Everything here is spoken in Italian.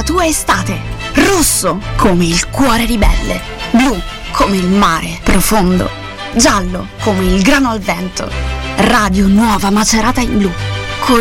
la tua estate. Rosso come il cuore ribelle, blu come il mare profondo, giallo come il grano al vento. Radio Nuova Macerata in blu.